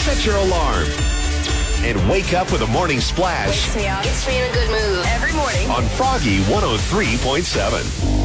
set your alarm, and wake up with a morning splash Wakes me up. Gets me in a good mood. Every morning. on Froggy 103.7.